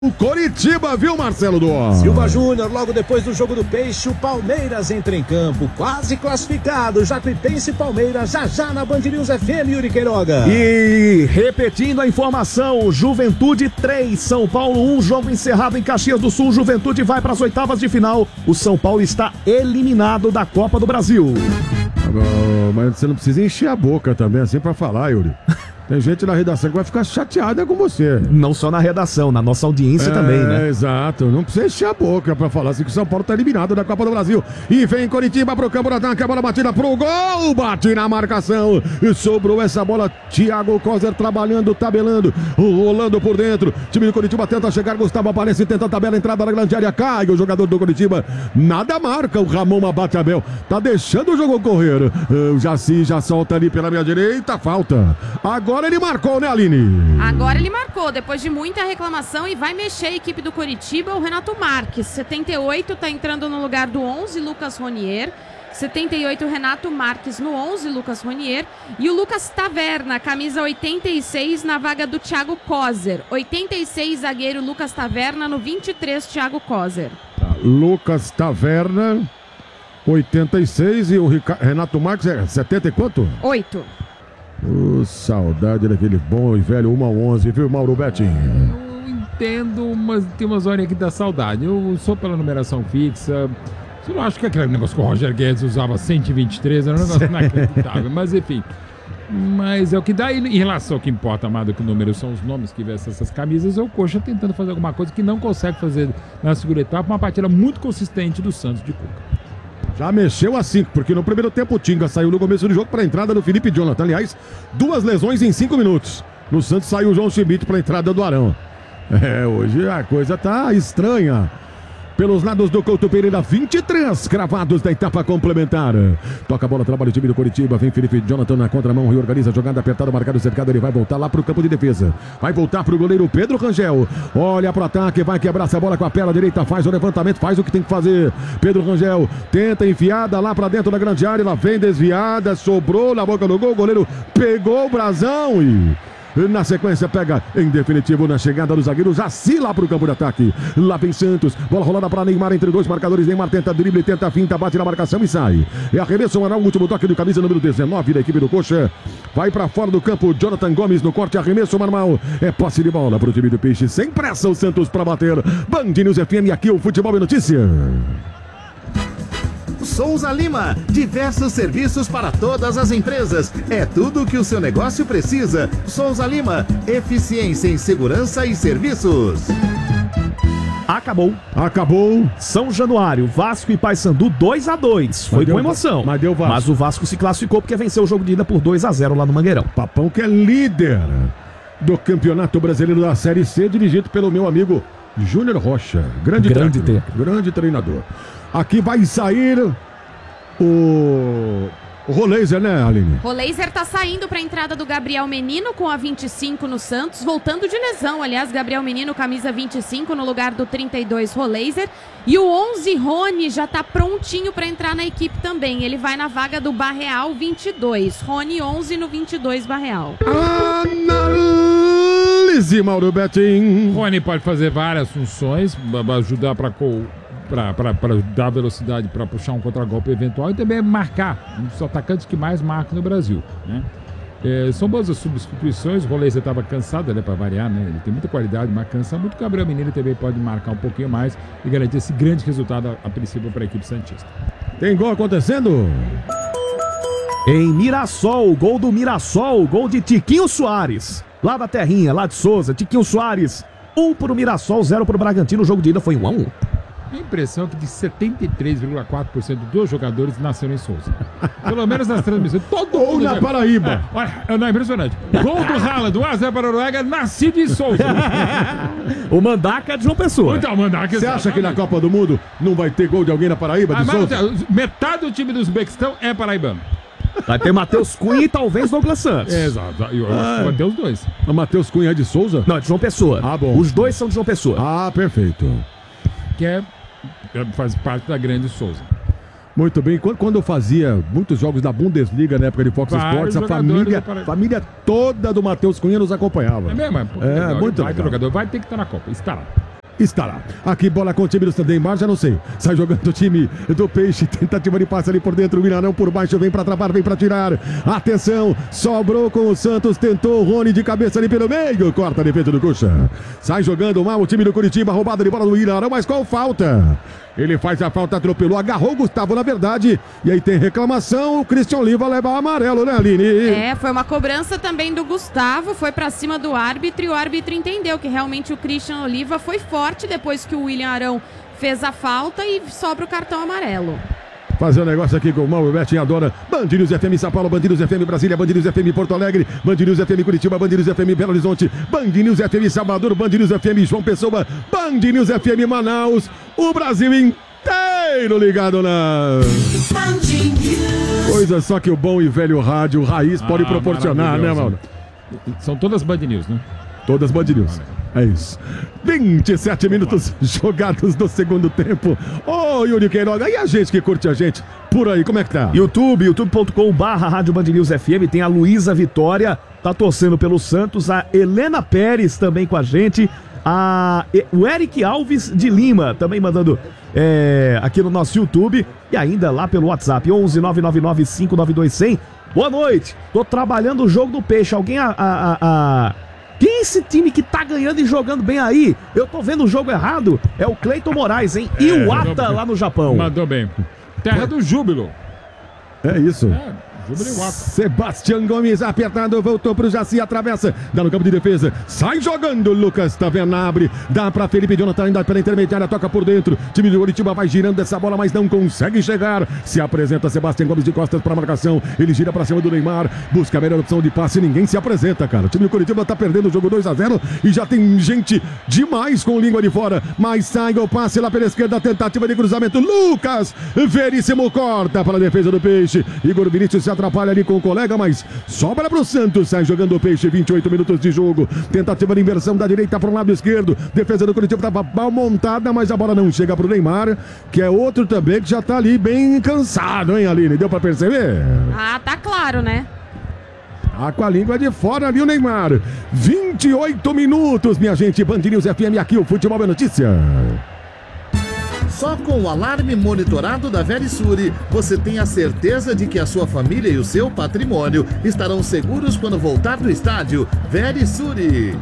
O Coritiba, viu, Marcelo Duó? Silva Júnior, logo depois do jogo do Peixe, o Palmeiras entra em campo, quase classificado. Jacuipense e Palmeiras, já na Band News FM, Yuri Queiroga. E repetindo a informação, Juventude 3, São Paulo 1, jogo encerrado em Caxias do Sul. Juventude vai para as oitavas de final. O São Paulo está eliminado da Copa do Brasil. Mas você não precisa encher a boca também assim pra falar, Yuri. Tem gente na redação que vai ficar chateada com você. Não só na redação, na nossa audiência também, né? Exato. Não precisa encher a boca pra falar assim que o São Paulo tá eliminado da Copa do Brasil. E vem Coritiba pro campo do ataque, a bola batida pro gol, bate na marcação. E sobrou essa bola, Thiago Coser trabalhando, tabelando, rolando por dentro. Time do Coritiba tenta chegar, Gustavo aparece, tenta a tabela, entrada na grande área, cai o jogador do Coritiba. Nada marca, o Ramon abate Abel. Tá deixando o jogo correr. O Jaci já solta ali pela minha direita, falta. Agora ele marcou, né, Aline? Agora ele marcou, depois de muita reclamação, e vai mexer a equipe do Coritiba, o Renato Marques. 78, tá entrando no lugar do 11, Lucas Ronier. 78, Renato Marques no 11, Lucas Ronier. E o Lucas Taverna, camisa 86, na vaga do Thiago Coser. 86, zagueiro Lucas Taverna, no 23, Thiago Coser. Lucas Taverna, 86, e o Renato Marques é 70 e quanto? 8. Saudade daquele bom e velho 1 a 11, viu, Mauro Betting? Eu entendo, mas tem umas horas aqui da saudade. Eu sou pela numeração fixa. Eu não acho que aquele negócio que o Roger Guedes usava 123 era um negócio inacreditável, mas enfim. Mas é o que dá. Em relação ao que importa mais do que o número são os nomes que vestem essas camisas, é o Coxa tentando fazer alguma coisa que não consegue fazer na segunda etapa, uma partida muito consistente do Santos de Cuca. Já mexeu assim, porque no primeiro tempo o Tinga saiu no começo do jogo para a entrada do Felipe Jonathan. Aliás, 2 lesões em 5 minutos. No Santos saiu o João Schmidt para a entrada do Arão. Hoje a coisa tá estranha. Pelos lados do Couto Pereira, 23 cravados da etapa complementar. Toca a bola, trabalha o time do Coritiba. Vem Felipe Jonathan na contramão, reorganiza a jogada, apertada, marcado, cercado. Ele vai voltar lá pro campo de defesa. Vai voltar pro goleiro Pedro Rangel. Olha pro ataque, vai quebrar essa bola com a perna direita. Faz o levantamento, faz o que tem que fazer. Pedro Rangel tenta enfiada lá pra dentro da grande área. Ela vem desviada, sobrou na boca do gol. O goleiro pegou o brasão e... na sequência pega em definitivo na chegada do zagueiro Jaci lá pro campo de ataque. Lá vem Santos, bola rolada para Neymar entre 2 marcadores. Neymar tenta drible, tenta finta, bate na marcação e sai. É arremesso, o último toque do camisa número 19 da equipe do Coxa. Vai para fora do campo, Jonathan Gomes no corte, arremesso manual. É posse de bola pro time do Peixe, sem pressa o Santos para bater. Band News FM, aqui o Futebol é Notícia. Souza Lima, diversos serviços para todas as empresas. É tudo o que o seu negócio precisa. Souza Lima, eficiência em segurança e serviços. Acabou. Acabou. São Januário, Vasco e Paysandu 2-2. Foi com emoção. Mas deu Vasco. Mas o Vasco se classificou porque venceu o jogo de ida por 2-0 lá no Mangueirão. Papão que é líder do Campeonato Brasileiro da Série C, dirigido pelo meu amigo Júnior Rocha. Grande treinador. Aqui vai sair o Roleiser, né, Aline? Roleiser tá saindo para a entrada do Gabriel Menino com a 25 no Santos, voltando de lesão. Aliás, Gabriel Menino, camisa 25 no lugar do 32 Roleiser. E o 11 Rony já tá prontinho para entrar na equipe também. Ele vai na vaga do Barreal 22. Rony 11 no 22 Barreal. Análise, Mauro Betting. Rony pode fazer várias funções, ajudar para dar velocidade para puxar um contragolpe eventual e também marcar, um dos atacantes que mais marca no Brasil, né? São boas as substituições. O Roleiser estava cansado, para variar, né? Ele tem muita qualidade, mas cansa muito. O Gabriel Menino também pode marcar um pouquinho mais e garantir esse grande resultado a princípio para a equipe santista. Tem gol acontecendo? Em Mirassol, gol do Mirassol, gol de Tiquinho Soares. Lá da terrinha, lá de Souza, Tiquinho Soares. 1 pro Mirassol, 0 pro Bragantino. O jogo de ida foi 1-1. A impressão é que de 73,4% dos jogadores nasceram em Souza. Pelo menos nas transmissões. Todo Ou mundo na Paraíba. Olha, não, é impressionante. Gol do Haaland, 1-0 para a Noruega, nascido em Souza. O Mandaca é de João Pessoa. Então, Mandaca, você acha que na Copa do Mundo não vai ter gol de alguém na Paraíba? Metade do time do Uzbequistão é paraibano. Vai ter Matheus Cunha e talvez Douglas Santos. Exato. Eu acho que vai ter os dois. O Matheus Cunha é de Souza? Não, é de João Pessoa. Ah, bom. Os dois são de João Pessoa. Ah, perfeito. Que faz parte da grande Souza. Muito bem, quando eu fazia muitos jogos da Bundesliga na época de Fox Sports, a família toda do Matheus Cunha nos acompanhava. É mesmo? Muito legal. Jogador vai ter que estar na Copa, estará. estará. Aqui, bola com o time do Neymar, já não sei. Sai jogando o time do Peixe. Tentativa de passe ali por dentro. O Ilharão por baixo, vem pra travar, vem pra tirar. Atenção, sobrou com o Santos. Tentou o Rony de cabeça ali pelo meio. Corta a defesa do Coxa. Sai jogando mal o time do Curitiba. Roubada de bola do Ilharão, mas qual falta? Ele faz a falta, atropelou, agarrou o Gustavo, na verdade. E aí tem reclamação, o Christian Oliva leva o amarelo, né, Aline? Foi uma cobrança também do Gustavo, foi pra cima do árbitro e o árbitro entendeu que realmente o Christian Oliva foi forte depois que o William Arão fez a falta e sobra o cartão amarelo. Fazer um negócio aqui com o Mauro Betinho adora. Band News FM São Paulo, Band News FM Brasília, Band News FM Porto Alegre, Band News FM Curitiba, Band News FM Belo Horizonte, Band News FM Salvador, Band News FM João Pessoa, Band News FM Manaus, o Brasil inteiro ligado na... Coisa só que o bom e velho rádio raiz pode proporcionar, né, Mauro? São todas Band News, né? Todas Band News. É isso. 27 minutos jogados no segundo tempo. Ô, Yuri Queiroga, e a gente que curte a gente por aí, como é que tá? youtube.com/Rádio Band News FM, tem a Luísa Vitória, tá torcendo pelo Santos, a Helena Pérez também com a gente, o Eric Alves de Lima também mandando aqui no nosso YouTube e ainda lá pelo WhatsApp, 11-999-592-100. Boa noite, tô trabalhando o jogo do Peixe, alguém quem é esse time que tá ganhando e jogando bem aí? Eu tô vendo o jogo errado. É o Cleiton Moraes, hein? Iwata lá no Japão. Mandou bem. Terra do júbilo. É isso. Júbilo Iwata. Sebastião Gomes apertado, voltou pro Jaci, atravessa, dá no campo de defesa, sai jogando, Lucas Tavenabre, dá pra Felipe Jonathan, ainda pela intermediária, toca por dentro, time do Curitiba vai girando essa bola, mas não consegue chegar, se apresenta Sebastião Gomes de costas pra marcação, ele gira pra cima do Neymar, busca a melhor opção de passe, ninguém se apresenta, cara, o time do Curitiba tá perdendo o jogo 2-0 e já tem gente demais com língua de fora, mas sai o passe lá pela esquerda, tentativa de cruzamento, Lucas Veríssimo corta para a defesa do Peixe, Igor Vinícius se atrapalha ali com o colega, mas sobra pro Santos, sai jogando o Peixe, 28 minutos de jogo, tentativa de inversão da direita para o lado esquerdo, defesa do Curitiba estava mal montada, mas a bola não chega pro Neymar, que é outro também que já tá ali bem cansado, hein, Aline? Deu pra perceber? Tá claro, né? Com a língua de fora ali o Neymar, 28 minutos, minha gente, Band News FM, aqui o Futebol é Notícia. Só com o alarme monitorado da Verisure, você tem a certeza de que a sua família e o seu patrimônio estarão seguros quando voltar do estádio. Verisure.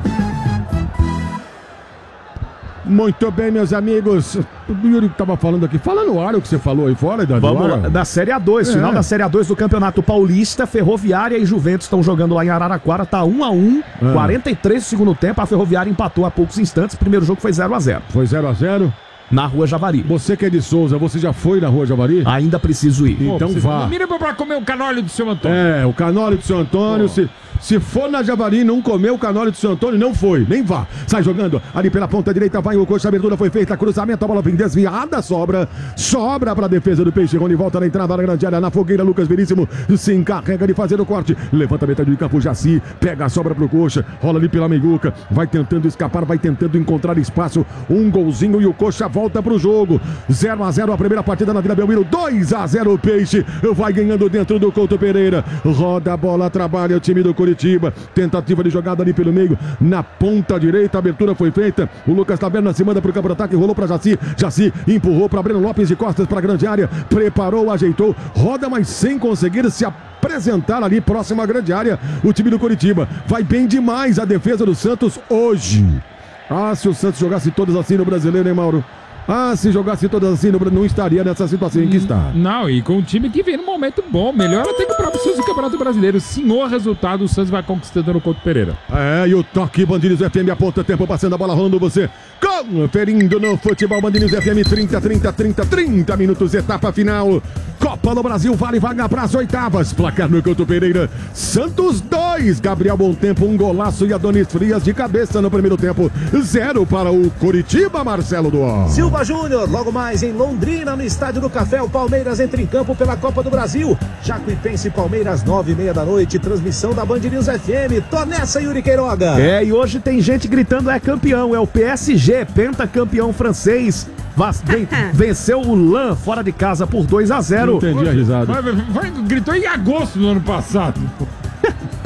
Muito bem, meus amigos. O Yuri estava falando aqui. Fala no ar o que você falou aí fora. Vamos lá, da Série A2, final da Série A2 do Campeonato Paulista. Ferroviária e Juventus estão jogando lá em Araraquara. Tá 1-1, 43 do segundo tempo. A Ferroviária empatou há poucos instantes. O primeiro jogo foi 0-0. Foi 0-0? Na Rua Javari. Você que é de Souza, você já foi na Rua Javari? Ainda preciso ir. Então vá. Mira pra comer o canole do seu Antônio. O canole do seu Antônio. Se for na Javari não comer o canole do seu Antônio, não foi, nem vá. Sai jogando ali pela ponta direita, vai o Coxa, a abertura foi feita, cruzamento, a bola vem desviada, sobra pra defesa do Peixe. Rony volta na entrada da grande área, na fogueira, Lucas Veríssimo se encarrega de fazer o corte, levanta a metade de campo, Jaci, pega a sobra pro Coxa, rola ali pela meiguca, vai tentando escapar, vai tentando encontrar espaço, um golzinho e o Coxa volta pro jogo. 0-0 a primeira partida na Vila Belmiro, 2-0 o Peixe, vai ganhando dentro do Couto Pereira, roda a bola, trabalha o time do Curitiba, tentativa de jogada ali pelo meio, na ponta direita, a abertura foi feita, o Lucas Taverna se manda pro campo de ataque, rolou pra Jaci, Jaci empurrou pra Breno Lopes de costas pra grande área, preparou, ajeitou, roda, mas sem conseguir se apresentar ali próximo à grande área, o time do Curitiba, vai bem demais a defesa do Santos hoje. Se o Santos jogasse todas assim no Brasileiro, hein, Mauro? Se jogasse todas assim, não estaria nessa situação em que está. Não, e com um time que vem num momento bom, melhor até que o próprio Santos do Campeonato Brasileiro. Senhor resultado, o Santos vai conquistando no Couto Pereira. E o toque, Band News FM, aponta tempo, passando a bola, rolando você. Conferindo no futebol, Band News FM, 30 minutos, etapa final. Copa do Brasil, vale vaga para as oitavas. Placar no Couto Pereira, Santos 2, Gabriel Bom Tempo, um golaço e Adonis Frias de cabeça no primeiro tempo. 0 para o Curitiba, Marcelo Duó. Silva Júnior, logo mais em Londrina, no Estádio do Café, o Palmeiras entra em campo pela Copa do Brasil. Jacuipense e Palmeiras, 9h30 da noite, transmissão da Band News FM. Tô nessa, Yuri Queiroga. E hoje tem gente gritando é campeão, é o PSG, pentacampeão francês. Venceu o LAN fora de casa por 2-0. Não entendi a risada. Gritou em agosto do ano passado.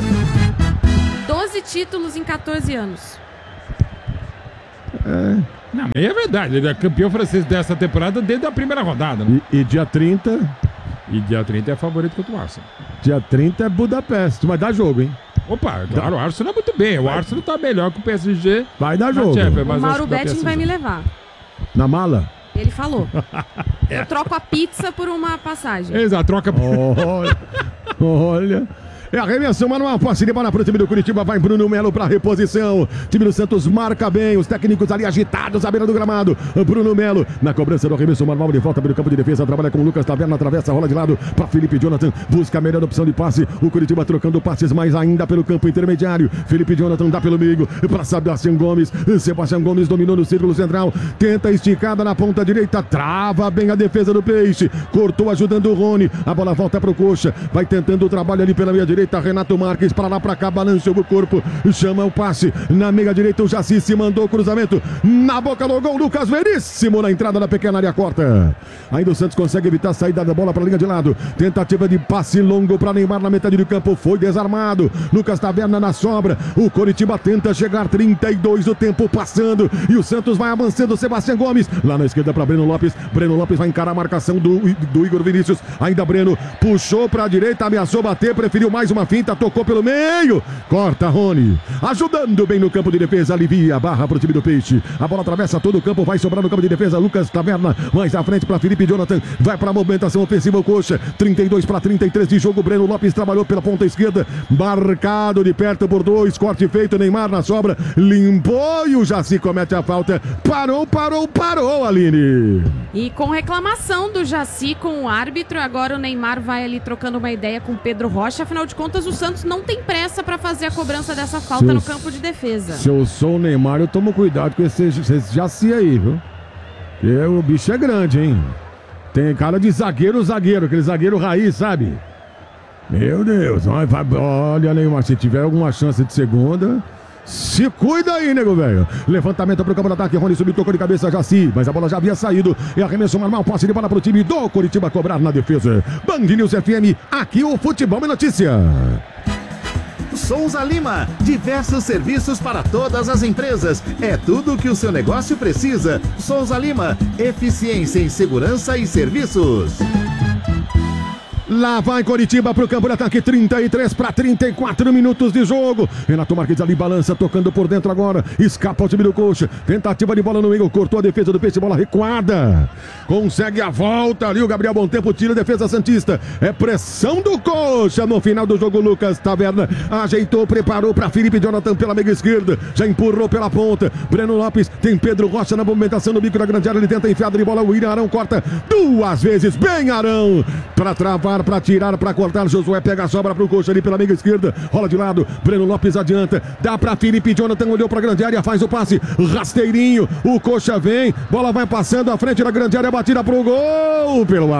12 títulos em 14 anos. Não, mas é verdade. Ele é campeão francês dessa temporada desde a primeira rodada. Né? E dia 30... E dia 30 é favorito contra o Arsenal. Dia 30 é Budapeste, mas dá jogo, hein? Opa, claro, o Arsenal é muito bem. O Arsenal tá melhor que o PSG. Vai dar jogo. O Mauro Betting vai me levar. Na mala? Ele falou. Eu troco a pizza por uma passagem. Exato, troca... Olha... É arremessão manual, posse de bola para o time do Curitiba, vai Bruno Melo para reposição. Time do Santos marca bem, os técnicos ali agitados à beira do gramado. Bruno Melo na cobrança do arremesso manual, de volta pelo campo de defesa, trabalha com o Lucas Taverna, atravessa, rola de lado para Felipe Jonathan, busca a melhor opção de passe. O Curitiba trocando passes mais ainda pelo campo intermediário. Felipe Jonathan dá pelo meio para Sebastião Gomes. Sebastião Gomes dominou no círculo central, tenta esticada na ponta direita, trava bem a defesa do Peixe, cortou ajudando o Rony. A bola volta para o Coxa, vai tentando o trabalho ali pela meia direita. Renato Marques para lá para cá, balança o corpo, chama o passe na meia direita. O Jaci se mandou o cruzamento na boca do gol. Lucas Veríssimo na entrada da pequena área corta. Ainda o Santos consegue evitar a saída da bola para a linha de lado. Tentativa de passe longo para Neymar na metade do campo, foi desarmado. Lucas Taverna na sobra. O Coritiba tenta chegar, 32 o tempo passando e o Santos vai avançando. Sebastião Gomes lá na esquerda para Breno Lopes. Breno Lopes vai encarar a marcação do Igor Vinícius. Ainda Breno puxou para a direita, ameaçou bater, preferiu mais uma finta, tocou pelo meio, corta Rony, ajudando bem no campo de defesa, alivia a barra para o time do Peixe. A bola atravessa todo o campo, vai sobrar no campo de defesa. Lucas Taverna mais à frente para Felipe Jonathan, vai para a movimentação ofensiva o Coxa, 32 para 33 de jogo. Breno Lopes trabalhou pela ponta esquerda, marcado de perto por dois, corte feito. Neymar na sobra, limpou e o Jaci comete a falta. Parou, Aline. E com reclamação do Jaci com o árbitro, agora o Neymar vai ali trocando uma ideia com o Pedro Rocha. Afinal de contas, o Santos não tem pressa para fazer a cobrança dessa falta no campo de defesa. Se eu sou o Neymar, eu tomo cuidado com esse Jaci aí, viu? Porque o bicho é grande, hein? Tem cara de zagueiro, aquele zagueiro raiz, sabe? Meu Deus, olha, Neymar, se tiver alguma chance de segunda... Se cuida aí, nego velho. Levantamento pro campo de ataque. Rony subiu, tocou de cabeça, Jaci, mas a bola já havia saído. E arremesso normal, posse de bola pro time do Coritiba cobrar na defesa. Band News FM, aqui o Futebol é Notícia. Souza Lima, diversos serviços para todas as empresas. É tudo o que o seu negócio precisa. Souza Lima, eficiência em segurança e serviços. Lá vai Coritiba pro campo de ataque, 33 para 34 minutos de jogo. Renato Marques ali balança, tocando por dentro agora. Escapa o time do Coxa. Tentativa de bola no meio, cortou a defesa do Peixe, bola recuada. Consegue a volta ali, o Gabriel Bontempo tira a defesa santista. É pressão do Coxa no final do jogo. Lucas Taverna ajeitou, preparou para Felipe Jonathan pela meia esquerda. Já empurrou pela ponta. Breno Lopes, tem Pedro Rocha na movimentação no bico da grande área. Ele tenta enfiada de bola, o William Arão corta duas vezes. Bem Arão, para travar, para tirar, para cortar. Josué pega a sobra pro Coxa ali pela meia esquerda, rola de lado, Breno Lopes adianta, dá para Felipe Jonathan, olhou para a grande área, faz o passe, rasteirinho, o Coxa vem, bola vai passando à frente da grande área, batida pro gol, pelo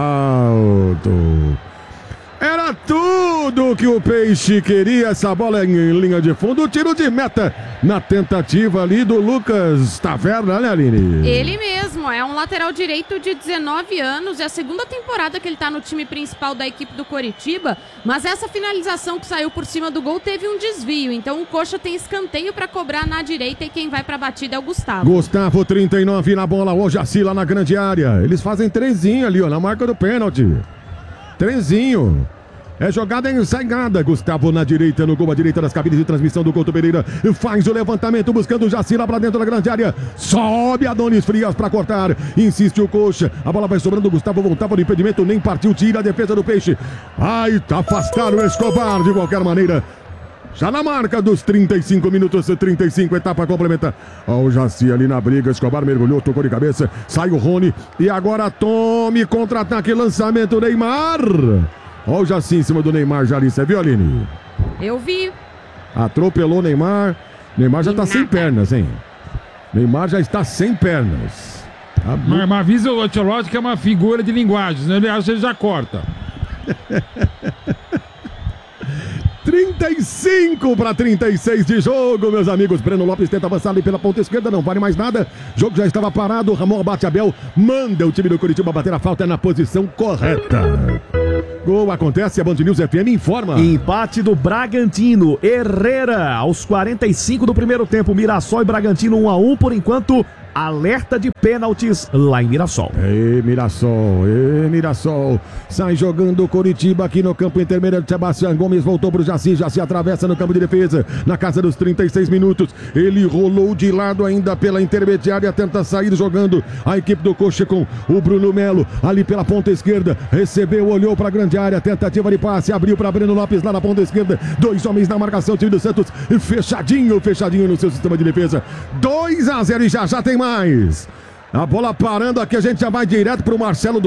alto. Era tudo que o Peixe queria, essa bola em linha de fundo, tiro de meta na tentativa ali do Lucas Taverna, né, Aline? Ele mesmo, é um lateral direito de 19 anos, é a segunda temporada que ele tá no time principal da equipe do Coritiba, mas essa finalização que saiu por cima do gol teve um desvio, então o Coxa tem escanteio para cobrar na direita e quem vai pra batida é o Gustavo. Gustavo, 39 na bola, hoje assim lá na grande área, eles fazem trezinho ali, ó, na marca do pênalti. Trezinho. É jogada ensaiada. Gustavo na direita, no gol à direita das cabines de transmissão do Couto Pereira. Faz o levantamento, buscando o Jaci lá pra dentro da grande área. Sobe Adonis Frias pra cortar. Insiste o Coxa. A bola vai sobrando. Gustavo voltava no impedimento, nem partiu. Tira a defesa do Peixe. Ai, tá afastado o Escobar de qualquer maneira. Já na marca dos 35 minutos, 35, etapa complementar. Ó, o Jaci ali na briga, Escobar mergulhou, tocou de cabeça, sai o Rony. E agora tome contra-ataque, lançamento Neymar. Ó o Jaci em cima do Neymar, já ali, você viu, Aline? Eu vi. Atropelou o Neymar. Neymar já tá sem pernas, hein? Neymar já está sem pernas. Mas avisa o Ancelotti que é uma figura de linguagem, né? Ele acha que ele já corta. 35 para 36 de jogo, meus amigos. Breno Lopes tenta avançar ali pela ponta esquerda, não vale mais nada. O jogo já estava parado. Ramon bate Abel, manda o time do Coritiba bater a falta na posição correta. Gol acontece, a Band News FM informa. Empate do Bragantino. Herrera, aos 45 do primeiro tempo. Mirassol e Bragantino 1-1. Por enquanto, alerta de pênaltis lá em Mirassol. Mirassol. Sai jogando o Coritiba aqui no campo intermediário. Sebastião Gomes voltou pro Jaci atravessa no campo de defesa, na casa dos 36 minutos. Ele rolou de lado ainda pela intermediária, tenta sair jogando a equipe do Coxa com o Bruno Melo ali pela ponta esquerda. Recebeu, olhou pra grande área, tentativa de passe, abriu pra Breno Lopes lá na ponta esquerda. 2 homens na marcação, time do Santos fechadinho no seu sistema de defesa. 2-0 e já tem mais. A bola parando aqui, a gente já vai direto pro Marcelo